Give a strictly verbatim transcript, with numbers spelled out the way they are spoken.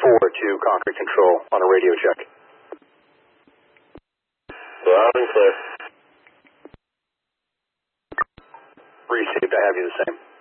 four to Concrete Control on a radio check. Loud and clear. Received, I have you the same.